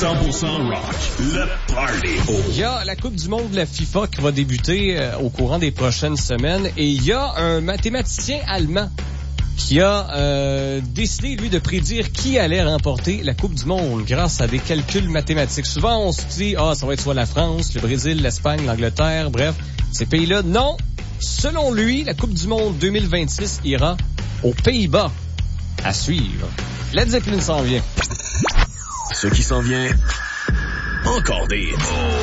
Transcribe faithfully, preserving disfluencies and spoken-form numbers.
cent pour cent rock, le party. Il y a la Coupe du monde de la FIFA qui va débuter euh, au courant des prochaines semaines et il y a un mathématicien allemand qui a euh, décidé, lui, de prédire qui allait remporter la Coupe du monde grâce à des calculs mathématiques. Souvent, on se dit, ah, ça va être soit la France, le Brésil, l'Espagne, l'Angleterre, bref, ces pays-là. Non! Selon lui, la Coupe du monde deux mille vingt-six ira aux Pays-Bas. À suivre. Led Zeppelin s'en vient. Ce qui s'en vient, encore des hits.